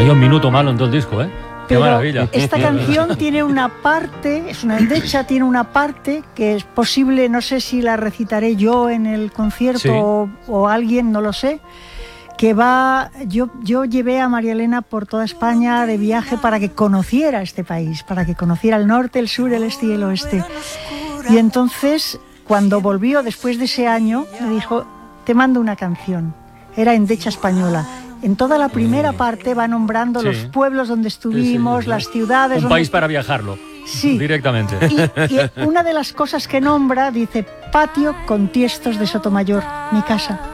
hay un minuto malo en todo el disco, ¿eh? ¡Qué maravilla! Esta canción tiene una parte, es una endecha, tiene una parte que es posible, no sé si la recitaré yo en el concierto o alguien, no lo sé, que va... Yo llevé a María Elena por toda España de viaje para que conociera este país, para que conociera el norte, el sur, el este y el oeste. Y entonces, cuando volvió después de ese año, me dijo, te mando una canción. Era endecha española. En toda la primera parte va nombrando los pueblos donde estuvimos, las ciudades... Un país para viajarlo, directamente. Y una de las cosas que nombra, dice, patio con Tiestos de Sotomayor, mi casa.